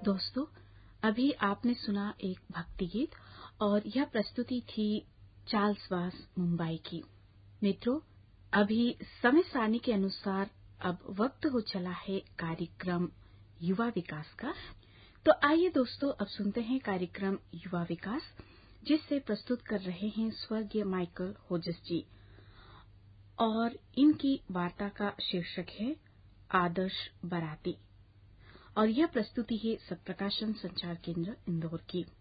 दोस्तों, अभी आपने सुना एक भक्ति गीत और यह प्रस्तुति थी चार्ल्स वास मुंबई की। मित्रों, अभी समय सारणी के अनुसार अब वक्त हो चला है कार्यक्रम युवा विकास का। तो आइए दोस्तों, अब सुनते हैं कार्यक्रम युवा विकास, जिससे प्रस्तुत कर रहे हैं स्वर्गीय माइकल होजस जी, और इनकी वार्ता का शीर्षक है आदर्श बाराती, और यह प्रस्तुति है सत्प्रकाशन संचार केंद्र इंदौर की।